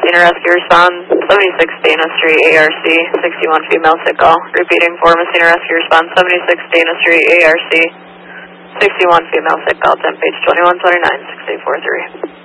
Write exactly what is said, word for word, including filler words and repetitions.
Messina Rescue Response, seventy-six Dana Street, A R C, sixty-one female sick call. Repeating for Messina Rescue Response, seventy-six Dana Street, A R C, sixty-one female sick call, ten page twenty-one twenty-nine, six eight four three.